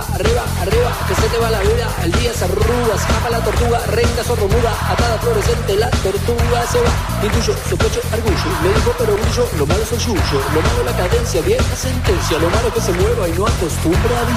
arriba, arriba, que se te va la vida. El día se arruga, escapa la tortuga, reina sordomuda, atada fluorescente, la tortuga se va. Intuyo, sospecho, argullo, me dijo pero brillo, lo malo es el yuyo, lo malo la cadencia, vieja sentencia, lo malo que se mueva y no acostumbra a